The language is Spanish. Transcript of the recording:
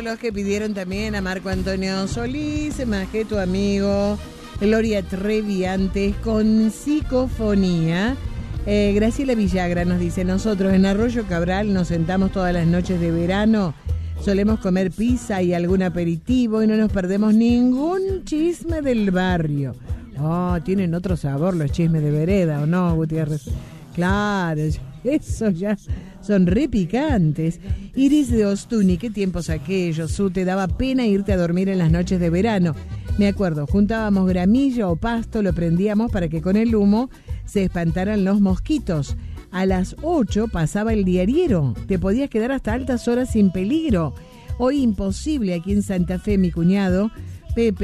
los que pidieron también a Marco Antonio Solís, más que tu amigo Gloria Trevi antes con Psicofonía. Graciela Villagra nos dice: nosotros en Arroyo Cabral nos sentamos todas las noches de verano, solemos comer pizza y algún aperitivo y no nos perdemos ningún chisme del barrio. Oh, tienen otro sabor los chismes de vereda, ¿o no, Gutiérrez? Claro, esos ya son re picantes. Iris de Ostuni, qué tiempos aquellos, Su, te daba pena irte a dormir en las noches de verano. Me acuerdo, juntábamos gramilla o pasto, lo prendíamos para que con el humo se espantaran los mosquitos. A las 8 pasaba el diariero, te podías quedar hasta altas horas sin peligro. Hoy imposible, aquí en Santa Fe mi cuñado Pepe